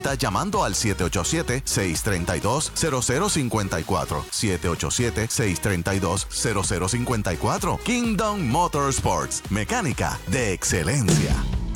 Está llamando al 787-632-0054. 787-632-0054. Kingdom Motorsports. Mecánica de excelencia.